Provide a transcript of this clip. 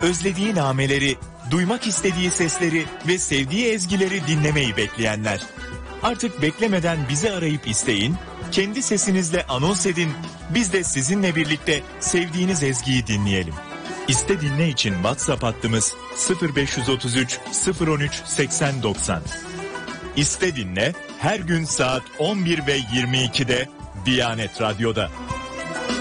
özlediği nameleri, duymak istediği sesleri ve sevdiği ezgileri dinlemeyi bekleyenler. Artık beklemeden bizi arayıp isteyin, kendi sesinizle anons edin, biz de sizinle birlikte sevdiğiniz ezgiyi dinleyelim. İste dinle için WhatsApp hattımız 0533 013 8090. İste dinle her gün saat 11 ve 22'de Diyanet Radyo'da.